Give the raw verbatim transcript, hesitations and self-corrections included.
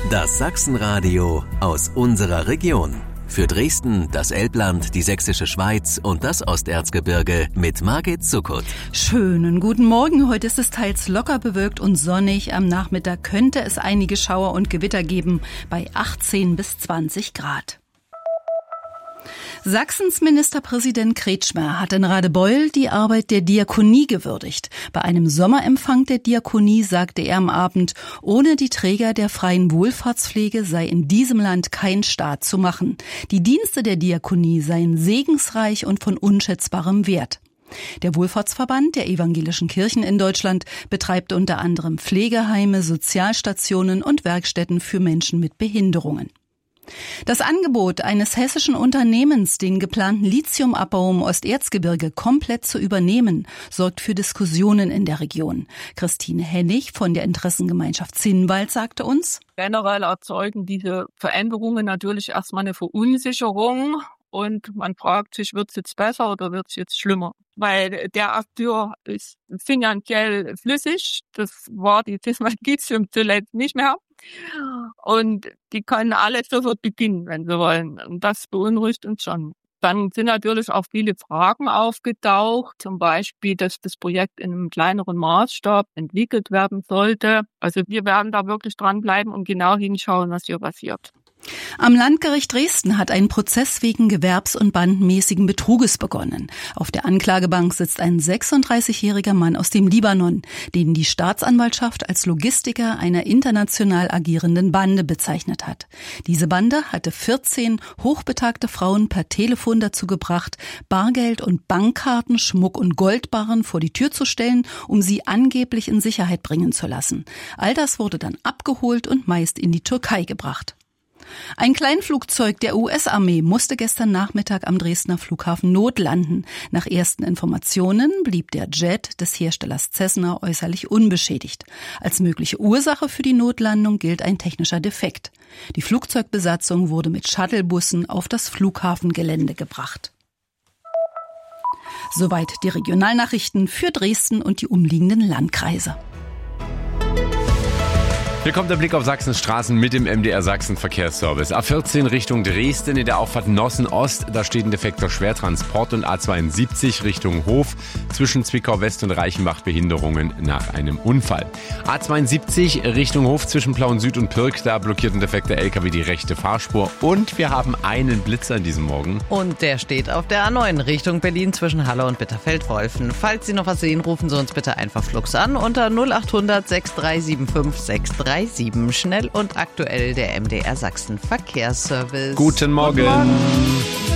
Das Sachsenradio aus unserer Region. Für Dresden, das Elbland, die Sächsische Schweiz und das Osterzgebirge mit Margit Zuckert. Schönen guten Morgen. Heute ist es teils locker bewölkt und sonnig. Am Nachmittag könnte es einige Schauer und Gewitter geben bei achtzehn bis zwanzig Grad. Sachsens Ministerpräsident Kretschmer hat in Radebeul die Arbeit der Diakonie gewürdigt. Bei einem Sommerempfang der Diakonie sagte er am Abend, ohne die Träger der freien Wohlfahrtspflege sei in diesem Land kein Staat zu machen. Die Dienste der Diakonie seien segensreich und von unschätzbarem Wert. Der Wohlfahrtsverband der evangelischen Kirchen in Deutschland betreibt unter anderem Pflegeheime, Sozialstationen und Werkstätten für Menschen mit Behinderungen. Das Angebot eines hessischen Unternehmens, den geplanten Lithiumabbau im Osterzgebirge komplett zu übernehmen, sorgt für Diskussionen in der Region. Christine Hennig von der Interessengemeinschaft Zinnwald sagte uns: Generell erzeugen diese Veränderungen natürlich erstmal eine Verunsicherung. Und man fragt sich, wird es jetzt besser oder wird es jetzt schlimmer? Weil der Akteur ist finanziell flüssig. Das war die Zinnwald Lithium zuletzt nicht mehr. Und die können alle sofort beginnen, wenn sie wollen. Und das beunruhigt uns schon. Dann sind natürlich auch viele Fragen aufgetaucht. Zum Beispiel, dass das Projekt in einem kleineren Maßstab entwickelt werden sollte. Also wir werden da wirklich dranbleiben und genau hinschauen, was hier passiert. Am Landgericht Dresden hat ein Prozess wegen gewerbs- und bandenmäßigen Betruges begonnen. Auf der Anklagebank sitzt ein sechsunddreißigjähriger Mann aus dem Libanon, den die Staatsanwaltschaft als Logistiker einer international agierenden Bande bezeichnet hat. Diese Bande hatte vierzehn hochbetagte Frauen per Telefon dazu gebracht, Bargeld und Bankkarten, Schmuck und Goldbarren vor die Tür zu stellen, um sie angeblich in Sicherheit bringen zu lassen. All das wurde dann abgeholt und meist in die Türkei gebracht. Ein Kleinflugzeug der U S-Armee musste gestern Nachmittag am Dresdner Flughafen notlanden. Nach ersten Informationen blieb der Jet des Herstellers Cessna äußerlich unbeschädigt. Als mögliche Ursache für die Notlandung gilt ein technischer Defekt. Die Flugzeugbesatzung wurde mit Shuttlebussen auf das Flughafengelände gebracht. Soweit die Regionalnachrichten für Dresden und die umliegenden Landkreise. Hier kommt der Blick auf Sachsens Straßen mit dem M D R Sachsen Verkehrsservice. A vierzehn Richtung Dresden in der Auffahrt Nossen Ost, da steht ein defekter Schwertransport, und A zweiundsiebzig Richtung Hof zwischen Zwickau West und Reichenbach Behinderungen nach einem Unfall. A zweiundsiebzig Richtung Hof zwischen Plauen Süd und Pirk, da blockiert ein defekter L K W die rechte Fahrspur, und wir haben einen Blitzer an diesem Morgen. Und der steht auf der A neun Richtung Berlin zwischen Halle und Bitterfeld-Wolfen. Falls Sie noch was sehen, rufen Sie uns bitte einfach flugs an unter null achthundert sechs drei sieben fünf sechs drei sieben. Schnell und aktuell der M D R Sachsen Verkehrsservice. Guten Morgen. Guten Morgen.